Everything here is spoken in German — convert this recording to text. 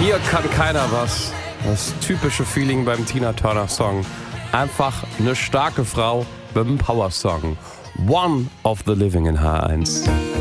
Mir kann keiner was. Das typische Feeling beim Tina Turner Song. Einfach eine starke Frau mit einem Power Song. One of the Living in H1.